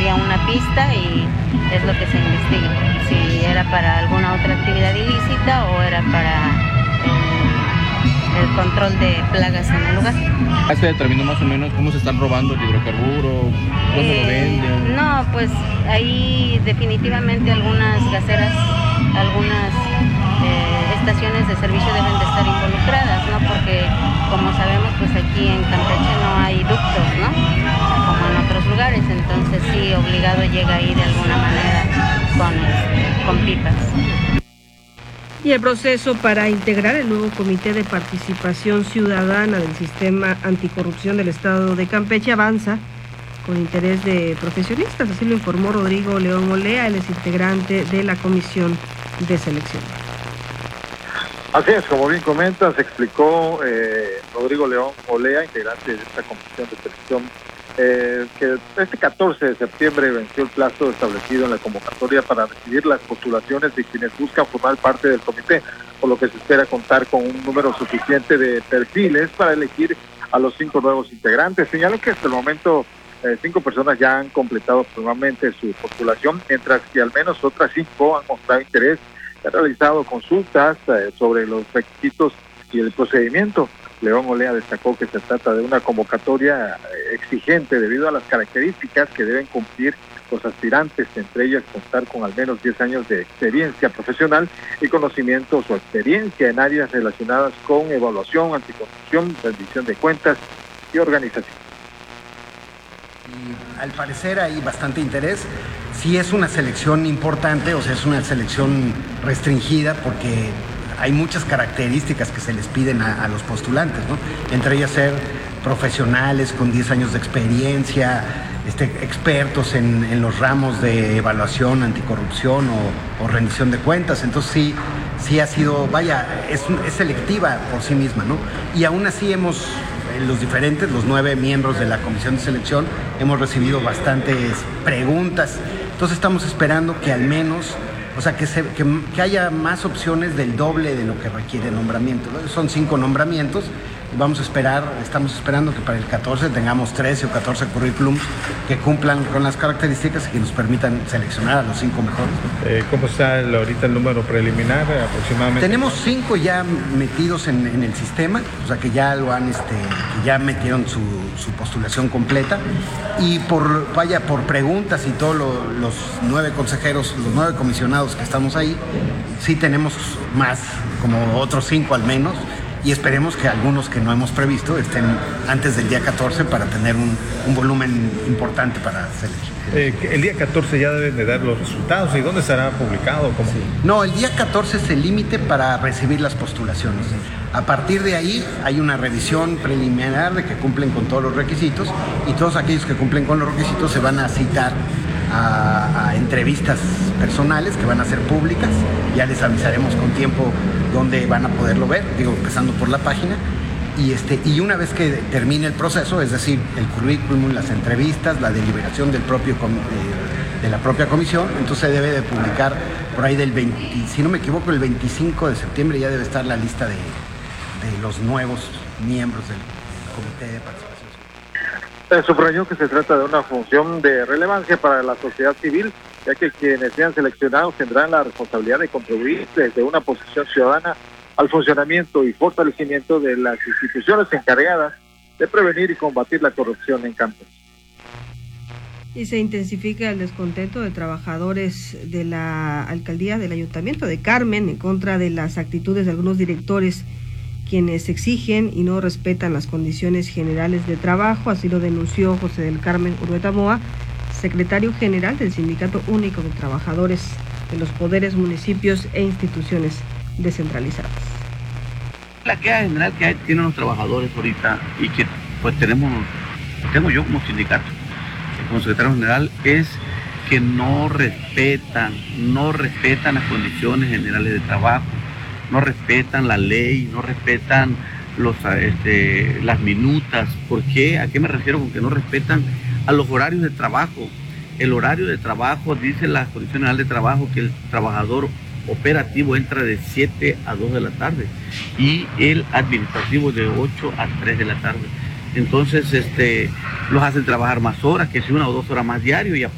había una pista y es lo que se investiga, si era para alguna otra actividad ilícita o era para el control de plagas en el lugar. ¿Se determinó más o menos cómo se están robando el hidrocarburo? ¿Dónde lo venden? No, pues ahí definitivamente algunas gaseras, algunas estaciones de servicio deben de estar involucradas, ¿no? Porque como sabemos, pues aquí en Campeche no hay ductos, ¿no? Como en otros lugares, entonces sí, obligado llega ahí de alguna manera con pipas. Y el proceso para integrar el nuevo Comité de Participación Ciudadana del Sistema Anticorrupción del Estado de Campeche avanza con interés de profesionistas, así lo informó Rodrigo León Olea, él es integrante de la Comisión de Selección. Así es, como bien comentas, explicó Rodrigo León Olea, integrante de esta Comisión de Selección, que este 14 de septiembre venció el plazo establecido en la convocatoria para recibir las postulaciones de quienes buscan formar parte del comité, por lo que se espera contar con un número suficiente de perfiles para elegir a los 5 nuevos integrantes. Señaló que hasta el momento 5 personas ya han completado formalmente su postulación, mientras que al menos otras 5 han mostrado interés, han realizado consultas sobre los requisitos y el procedimiento. León Olea destacó que se trata de una convocatoria exigente debido a las características que deben cumplir los aspirantes, entre ellas contar con al menos 10 años de experiencia profesional y conocimientos o experiencia en áreas relacionadas con evaluación, anticorrupción, rendición de cuentas y organización. Y al parecer hay bastante interés. Sí es una selección importante, o sea, es una selección restringida porque hay muchas características que se les piden a los postulantes, ¿no? Entre ellas ser profesionales con 10 años de experiencia, expertos en los ramos de evaluación, anticorrupción o rendición de cuentas. Entonces sí ha sido, es selectiva por sí misma, ¿no? Y aún así los 9 miembros de la Comisión de Selección, hemos recibido bastantes preguntas. Entonces estamos esperando que al menos, o sea, que haya más opciones del doble de lo que requiere nombramiento, ¿no? Son 5 nombramientos. Estamos esperando que para el 14 tengamos 13 o 14 currículums que cumplan con las características y que nos permitan seleccionar a los 5 mejores. ¿Cómo está ahorita el número preliminar aproximadamente? Tenemos 5 ya metidos en el sistema, o sea que ya lo han, que ya metieron su postulación completa, y por preguntas y todos los 9 consejeros, los 9 comisionados que estamos ahí, sí tenemos más, como otros 5 al menos. Y esperemos que algunos que no hemos previsto estén antes del día 14 para tener un volumen importante para seleccionar. El día 14 ya deben de dar los resultados. ¿Y dónde estará publicado? ¿Cómo? Sí. No, el día 14 es el límite para recibir las postulaciones. A partir de ahí hay una revisión preliminar de que cumplen con todos los requisitos, y todos aquellos que cumplen con los requisitos se van a citar a entrevistas personales que van a ser públicas. Ya les avisaremos con tiempo dónde van a poderlo ver, empezando por la página, y una vez que termine el proceso, es decir, el currículum, las entrevistas, la deliberación de la propia comisión, entonces se debe de publicar por ahí si no me equivoco, el 25 de septiembre ya debe estar la lista de los nuevos miembros del Comité de Participación. Subrayó que se trata de una función de relevancia para la sociedad civil, ya que quienes sean seleccionados tendrán la responsabilidad de contribuir desde una posición ciudadana al funcionamiento y fortalecimiento de las instituciones encargadas de prevenir y combatir la corrupción en Campeche. Y se intensifica el descontento de trabajadores de la alcaldía del Ayuntamiento de Carmen en contra de las actitudes de algunos directores, quienes exigen y no respetan las condiciones generales de trabajo. Así lo denunció José del Carmen Urueta Moa, secretario general del Sindicato Único de Trabajadores de los Poderes, Municipios e Instituciones Descentralizadas. La queja general que tienen los trabajadores ahorita, y que pues tengo yo como sindicato, como secretario general, es que no respetan las condiciones generales de trabajo, no respetan la ley, no respetan las minutas. ¿Por qué? ¿A qué me refiero con que no respetan? A los horarios de trabajo. El horario de trabajo, dice la Condición General de Trabajo, que el trabajador operativo entra de 7 a 2 de la tarde y el administrativo de 8 a 3 de la tarde. Entonces los hacen trabajar más horas, que si 1 o 2 horas más diario,